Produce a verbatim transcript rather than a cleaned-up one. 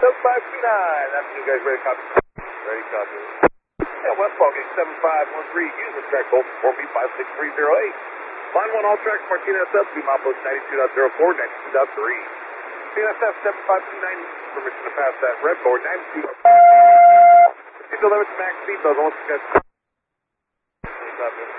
seven five two nine. That's you guys ready to copy? Ready to copy. Yeah, Westfall getting seven five one three. Use the track bolt four B five six three zero eight. Line one, all tracks, Martinez S F, Mount Post ninety-two point zero four, ninety-two point three. C S F seven five two nine, permission to pass that red board, ninety-two. Seat eleven to max seat, those once you guys.